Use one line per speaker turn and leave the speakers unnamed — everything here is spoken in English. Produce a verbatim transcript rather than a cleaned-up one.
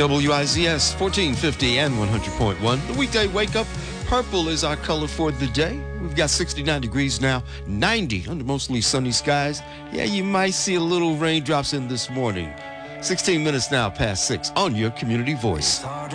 W I Z S fourteen fifty and one hundred point one. The weekday wake up. Purple is our color for the day. We've got sixty-nine degrees now, ninety under mostly sunny skies. Yeah, you might see a little raindrops in this morning. sixteen minutes now past six on your Community Voice.